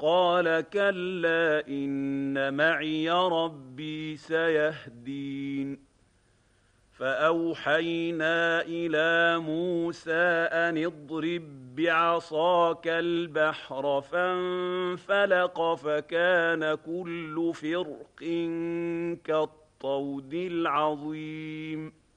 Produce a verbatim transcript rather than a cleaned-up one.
قال كلا إن معي ربي سيهدين فأوحينا إلى موسى أن اضرب بعصاك البحر فانفلق فكان كل فرق كالطود العظيم